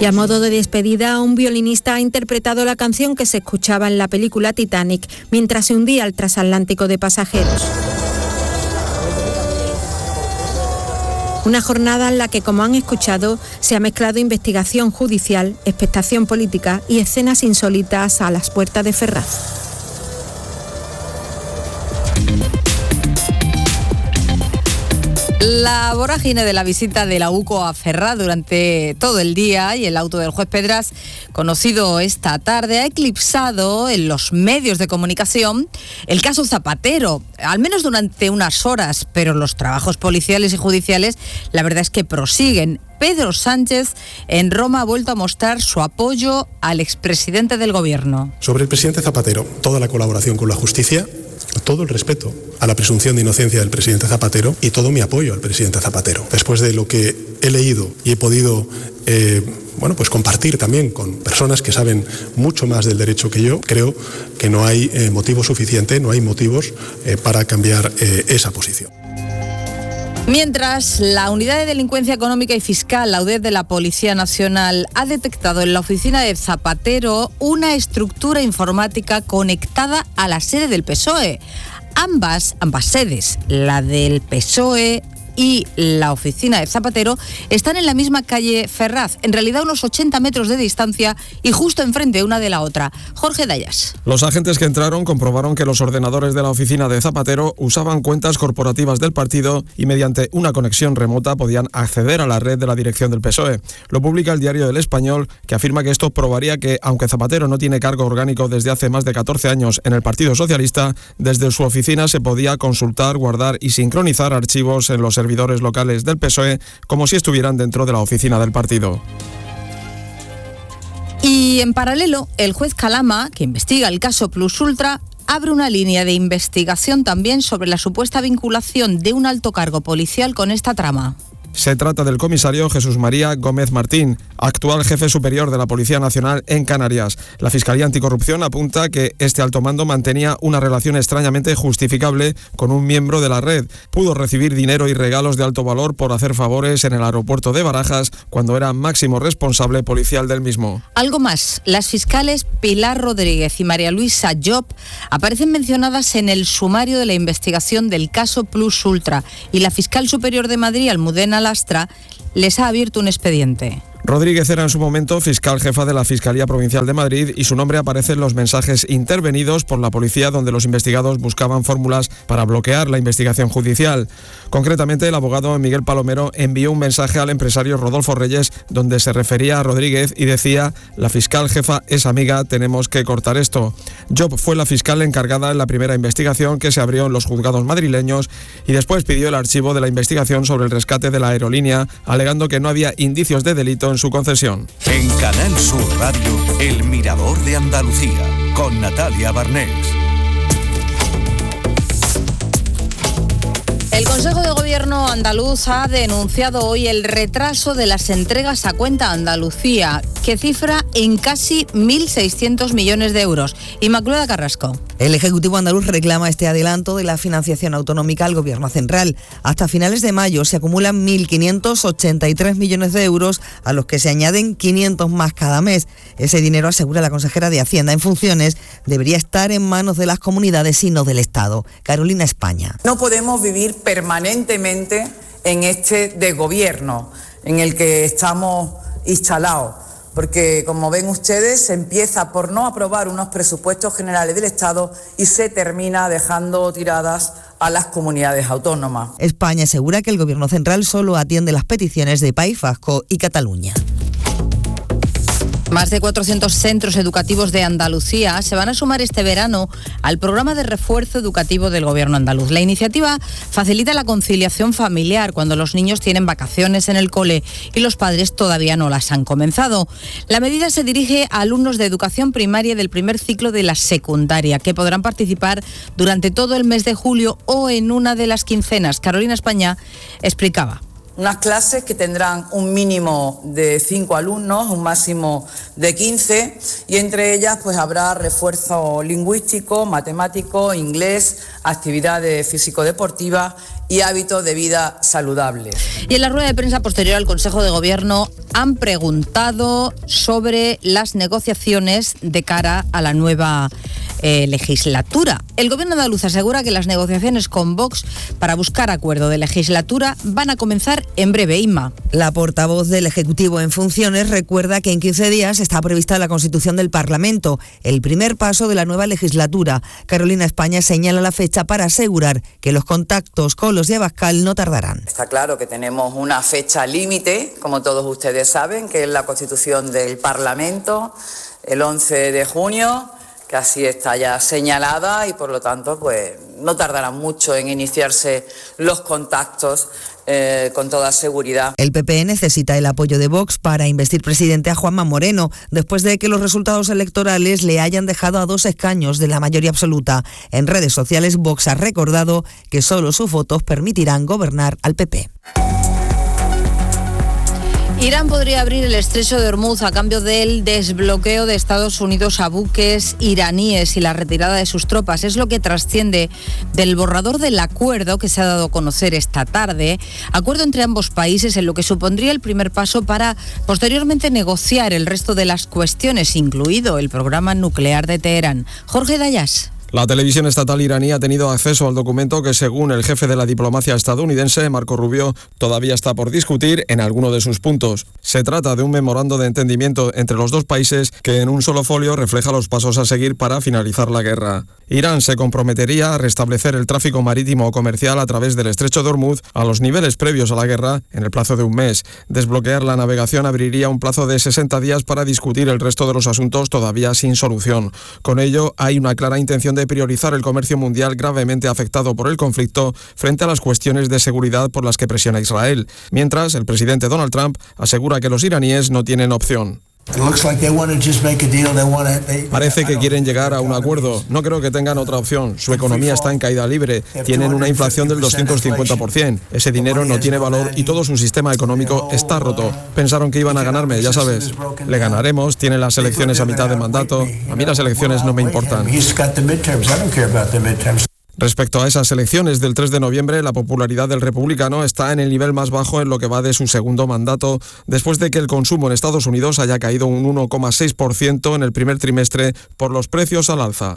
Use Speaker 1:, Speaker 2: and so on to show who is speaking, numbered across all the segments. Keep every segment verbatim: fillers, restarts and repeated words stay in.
Speaker 1: Y a modo de despedida, un violinista ha interpretado la canción que se escuchaba en la película Titanic mientras se hundía el transatlántico de pasajeros. Una jornada en la que, como han escuchado, se ha mezclado investigación judicial, expectación política y escenas insólitas a las puertas de Ferraz.
Speaker 2: La vorágine de la visita de la UCO a Ferraz durante todo el día y el auto del juez Pedras, conocido esta tarde, ha eclipsado en los medios de comunicación el caso Zapatero, al menos durante unas horas, pero los trabajos policiales y judiciales, la verdad es que prosiguen. Pedro Sánchez en Roma ha vuelto a mostrar su apoyo al expresidente del gobierno.
Speaker 3: Sobre el presidente Zapatero, toda la colaboración con la justicia, todo el respeto a la presunción de inocencia del presidente Zapatero y todo mi apoyo al presidente Zapatero. Después de lo que he leído y he podido eh, bueno, pues compartir también con personas que saben mucho más del derecho que yo, creo que no hay eh, motivo suficiente, no hay motivos eh, para cambiar eh, esa posición.
Speaker 2: Mientras, la Unidad de Delincuencia Económica y Fiscal, la U D E F de la Policía Nacional, ha detectado en la oficina de Zapatero una estructura informática conectada a la sede del P S O E. Ambas, ambas sedes, la del P S O E y la oficina de Zapatero, están en la misma calle Ferraz, en realidad unos ochenta metros de distancia y justo enfrente una de la otra. Jorge Dayas.
Speaker 4: Los agentes que entraron comprobaron que los ordenadores de la oficina de Zapatero usaban cuentas corporativas del partido y mediante una conexión remota podían acceder a la red de la dirección del P S O E. Lo publica el diario El Español, que afirma que esto probaría que, aunque Zapatero no tiene cargo orgánico desde hace más de catorce años en el Partido Socialista, desde su oficina se podía consultar, guardar y sincronizar archivos en los servidores locales del P S O E como si estuvieran dentro de la oficina del partido.
Speaker 2: Y en paralelo, el juez Calama, que investiga el caso Plus Ultra, abre una línea de investigación también sobre la supuesta vinculación de un alto cargo policial con esta trama.
Speaker 4: Se trata del comisario Jesús María Gómez Martín, actual jefe superior de la Policía Nacional en Canarias. La Fiscalía Anticorrupción apunta que este alto mando mantenía una relación extrañamente justificable con un miembro de la red. Pudo recibir dinero y regalos de alto valor por hacer favores en el aeropuerto de Barajas cuando era máximo responsable policial del mismo.
Speaker 2: Algo más, las fiscales Pilar Rodríguez y María Luisa Job aparecen mencionadas en el sumario de la investigación del caso Plus Ultra y la fiscal superior de Madrid, Almudena Lastra, les ha abierto un expediente.
Speaker 4: Rodríguez era en su momento fiscal jefa de la Fiscalía Provincial de Madrid y su nombre aparece en los mensajes intervenidos por la policía donde los investigados buscaban fórmulas para bloquear la investigación judicial. Concretamente, el abogado Miguel Palomero envió un mensaje al empresario Rodolfo Reyes donde se refería a Rodríguez y decía: la fiscal jefa es amiga, tenemos que cortar esto. Job fue la fiscal encargada en la primera investigación que se abrió en los juzgados madrileños y después pidió el archivo de la investigación sobre el rescate de la aerolínea, alegando que no había indicios de delito en su concesión.
Speaker 5: En Canal Sur Radio, El Mirador de Andalucía, con Natalia Barnés.
Speaker 2: El Consejo de Gobierno andaluz ha denunciado hoy el retraso de las entregas a cuenta Andalucía, que cifra en casi mil seiscientos millones de euros. Inmaculada Carrasco.
Speaker 6: El Ejecutivo andaluz reclama este adelanto de la financiación autonómica al Gobierno central. Hasta finales de mayo se acumulan mil quinientos ochenta y tres millones de euros, a los que se añaden quinientos más cada mes. Ese dinero, asegura la consejera de Hacienda en funciones, debería estar en manos de las comunidades y no del Estado. Carolina España.
Speaker 7: No podemos vivir permanentemente en este desgobierno en el que estamos instalados, porque como ven ustedes, se empieza por no aprobar unos presupuestos generales del Estado y se termina dejando tiradas a las comunidades autónomas.
Speaker 6: España asegura que el Gobierno central solo atiende las peticiones de País Vasco y Cataluña.
Speaker 2: Más de cuatrocientos centros educativos de Andalucía se van a sumar este verano al programa de refuerzo educativo del Gobierno andaluz. La iniciativa facilita la conciliación familiar cuando los niños tienen vacaciones en el cole y los padres todavía no las han comenzado. La medida se dirige a alumnos de educación primaria del primer ciclo de la secundaria, que podrán participar durante todo el mes de julio o en una de las quincenas. Carolina España explicaba.
Speaker 7: Unas clases que tendrán un mínimo de cinco alumnos, un máximo de quince, y entre ellas pues habrá refuerzo lingüístico, matemático, inglés, actividades físico-deportivas y hábitos de vida saludables.
Speaker 2: Y en la rueda de prensa posterior al Consejo de Gobierno han preguntado sobre las negociaciones de cara a la nueva eh, legislatura. El Gobierno andaluz asegura que las negociaciones con Vox para buscar acuerdo de legislatura van a comenzar en breve. Inma.
Speaker 6: La portavoz del Ejecutivo en funciones recuerda que en quince días está prevista la constitución del Parlamento, el primer paso de la nueva legislatura. Carolina España señala la fecha para asegurar que los contactos con los de Abascal no tardarán.
Speaker 7: Está claro que tenemos una fecha límite, como todos ustedes saben, que es la constitución del Parlamento, el once de junio, que así está ya señalada y por lo tanto pues no tardará mucho en iniciarse los contactos eh, con toda seguridad.
Speaker 6: El P P necesita el apoyo de Vox para investir presidente a Juanma Moreno, después de que los resultados electorales le hayan dejado a dos escaños de la mayoría absoluta. En redes sociales, Vox ha recordado que solo sus votos permitirán gobernar al P P.
Speaker 2: Irán podría abrir el estrecho de Hormuz a cambio del desbloqueo de Estados Unidos a buques iraníes y la retirada de sus tropas. Es lo que trasciende del borrador del acuerdo que se ha dado a conocer esta tarde. Acuerdo entre ambos países en lo que supondría el primer paso para posteriormente negociar el resto de las cuestiones, incluido el programa nuclear de Teherán. Jorge Dayas.
Speaker 4: La televisión estatal iraní ha tenido acceso al documento que, según el jefe de la diplomacia estadounidense, Marco Rubio, todavía está por discutir en alguno de sus puntos. Se trata de un memorando de entendimiento entre los dos países que en un solo folio refleja los pasos a seguir para finalizar la guerra. Irán se comprometería a restablecer el tráfico marítimo o comercial a través del estrecho de Hormuz a los niveles previos a la guerra en el plazo de un mes. Desbloquear la navegación abriría un plazo de sesenta días para discutir el resto de los asuntos todavía sin solución. Con ello, hay una clara intención de de priorizar el comercio mundial gravemente afectado por el conflicto frente a las cuestiones de seguridad por las que presiona Israel, mientras el presidente Donald Trump asegura que los iraníes no tienen opción. Parece que quieren llegar a un acuerdo. No creo que tengan otra opción. Su economía está en caída libre. Tienen una inflación del doscientos cincuenta por ciento. Ese dinero no tiene valor y todo su sistema económico está roto. Pensaron que iban a ganarme, ya sabes. Le ganaremos, tienen las elecciones a mitad de mandato. A mí las elecciones no me importan. Respecto a esas elecciones del tres de noviembre, la popularidad del republicano está en el nivel más bajo en lo que va de su segundo mandato, después de que el consumo en Estados Unidos haya caído un uno coma seis por ciento en el primer trimestre por los precios al alza.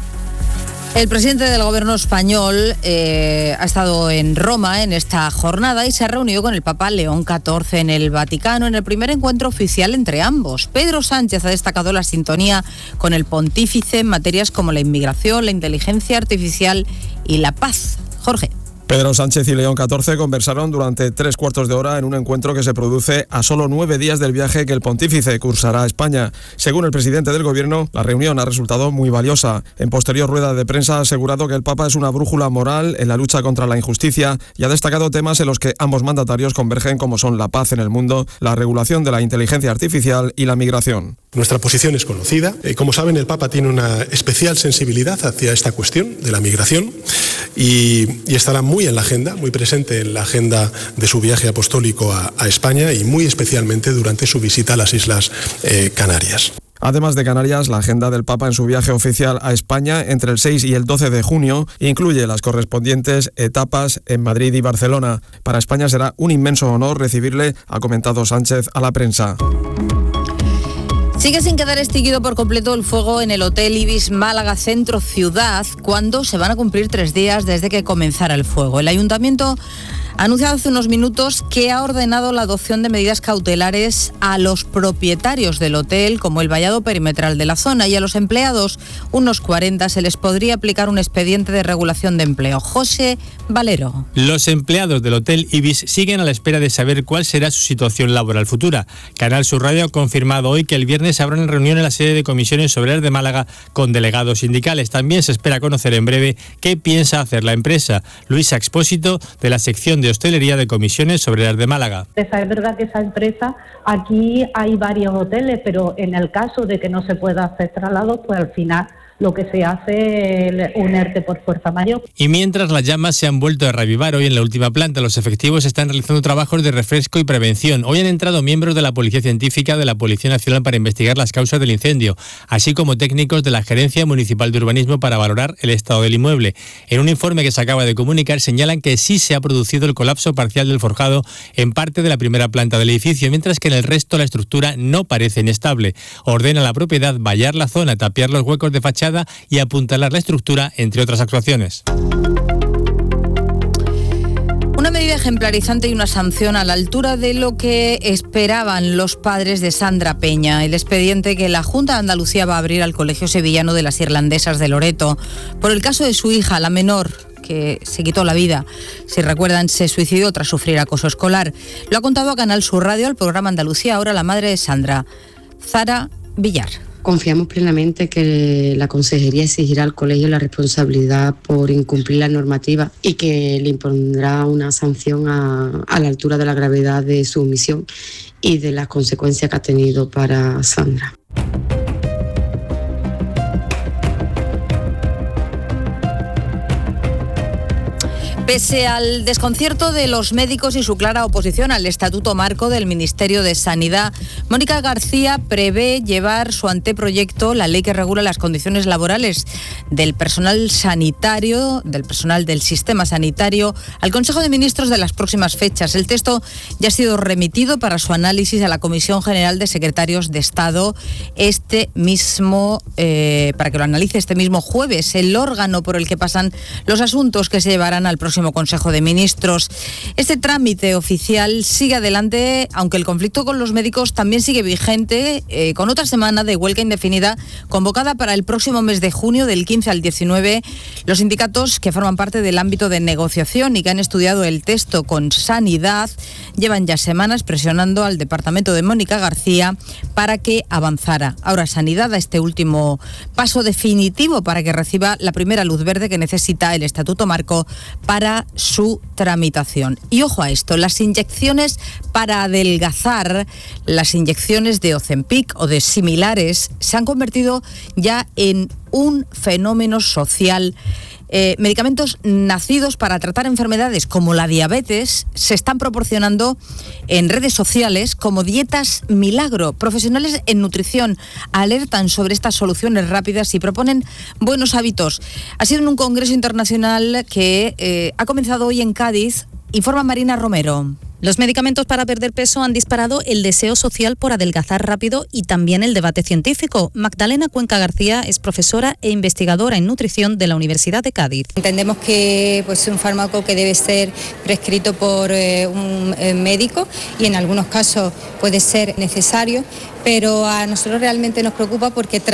Speaker 2: El presidente del gobierno español eh, ha estado en Roma en esta jornada y se ha reunido con el Papa León catorce en el Vaticano en el primer encuentro oficial entre ambos. Pedro Sánchez ha destacado la sintonía con el pontífice en materias como la inmigración, la inteligencia artificial y la paz. Jorge.
Speaker 4: Pedro Sánchez y León catorce conversaron durante tres cuartos de hora en un encuentro que se produce a solo nueve días del viaje que el pontífice cursará a España. Según el presidente del gobierno, la reunión ha resultado muy valiosa. En posterior rueda de prensa ha asegurado que el Papa es una brújula moral en la lucha contra la injusticia y ha destacado temas en los que ambos mandatarios convergen, como son la paz en el mundo, la regulación de la inteligencia artificial y la migración.
Speaker 3: Nuestra posición es conocida. Eh, como saben, el Papa tiene una especial sensibilidad hacia esta cuestión de la migración y, y estará muy en la agenda, muy presente en la agenda de su viaje apostólico a, a España y muy especialmente durante su visita a las Islas eh, Canarias.
Speaker 4: Además de Canarias, la agenda del Papa en su viaje oficial a España entre el seis y el doce de junio incluye las correspondientes etapas en Madrid y Barcelona. Para España será un inmenso honor recibirle, ha comentado Sánchez a la prensa.
Speaker 2: Sigue sin quedar extinguido por completo el fuego en el Hotel Ibis Málaga Centro Ciudad, cuando se van a cumplir tres días desde que comenzara el fuego. El Ayuntamiento ha anunciado hace unos minutos que ha ordenado la adopción de medidas cautelares a los propietarios del hotel, como el vallado perimetral de la zona, y a los empleados, unos cuarenta, se les podría aplicar un expediente de regulación de empleo. José Valero.
Speaker 8: Los empleados del Hotel Ibis siguen a la espera de saber cuál será su situación laboral futura. Canal Sur Radio ha confirmado hoy que el viernes habrá una reunión en la sede de Comisiones Obreras de Málaga con delegados sindicales. También se espera conocer en breve qué piensa hacer la empresa. Luisa Expósito, de la sección de hostelería de Comisiones Obreras de Málaga.
Speaker 9: Es verdad que esa empresa, aquí hay varios hoteles, pero en el caso de que no se pueda hacer traslado, pues al final lo que se hace es un ERTE por fuerza mayor.
Speaker 8: Y mientras las llamas se han vuelto a reavivar hoy en la última planta, los efectivos están realizando trabajos de refresco y prevención. Hoy han entrado miembros de la Policía Científica de la Policía Nacional para investigar las causas del incendio, así como técnicos de la Gerencia Municipal de Urbanismo para valorar el estado del inmueble. En un informe que se acaba de comunicar señalan que sí se ha producido el colapso parcial del forjado en parte de la primera planta del edificio, mientras que en el resto la estructura no parece inestable. Ordena a la propiedad vallar la zona, tapiar los huecos de fachada y apuntalar la estructura, entre otras actuaciones.
Speaker 2: Una medida ejemplarizante y una sanción a la altura de lo que esperaban los padres de Sandra Peña. El expediente que la Junta de Andalucía va a abrir al Colegio Sevillano de las Irlandesas de Loreto por el caso de su hija, la menor, que se quitó la vida. Si recuerdan, se suicidó tras sufrir acoso escolar. Lo ha contado a Canal Sur Radio, al programa Andalucía Ahora, la madre de Sandra, Zara Villar.
Speaker 10: Confiamos plenamente que la Consejería exigirá al colegio la responsabilidad por incumplir la normativa y que le impondrá una sanción a, a la altura de la gravedad de su omisión y de las consecuencias que ha tenido para Sandra.
Speaker 2: Pese al desconcierto de los médicos y su clara oposición al Estatuto Marco del Ministerio de Sanidad, Mónica García prevé llevar su anteproyecto, la ley que regula las condiciones laborales del personal sanitario, del personal del sistema sanitario, al Consejo de Ministros de las próximas fechas. El texto ya ha sido remitido para su análisis a la Comisión General de Secretarios de Estado este mismo, eh, para que lo analice este mismo jueves, el órgano por el que pasan los asuntos que se llevarán al próximo Consejo de Ministros. Este trámite oficial sigue adelante, aunque el conflicto con los médicos también sigue vigente, eh, con otra semana de huelga indefinida convocada para el próximo mes de junio, del quince al diecinueve. Los sindicatos que forman parte del ámbito de negociación y que han estudiado el texto con Sanidad llevan ya semanas presionando al departamento de Mónica García para que avanzara. Ahora Sanidad da este último paso definitivo para que reciba la primera luz verde que necesita el Estatuto Marco para su tramitación. Y ojo a esto, las inyecciones para adelgazar, las inyecciones de Ozempic o de similares, se han convertido ya en un fenómeno social. Eh, medicamentos nacidos para tratar enfermedades como la diabetes se están proporcionando en redes sociales como dietas milagro. Profesionales en nutrición alertan sobre estas soluciones rápidas y proponen buenos hábitos. Ha sido en un congreso internacional que eh, ha comenzado hoy en Cádiz. Informa Marina Romero.
Speaker 11: Los medicamentos para perder peso han disparado el deseo social por adelgazar rápido y también el debate científico. Magdalena Cuenca García es profesora e investigadora en nutrición de la Universidad de Cádiz.
Speaker 12: Entendemos que pues, es un fármaco que debe ser prescrito por eh, un eh, médico y en algunos casos puede ser necesario, pero a nosotros realmente nos preocupa porque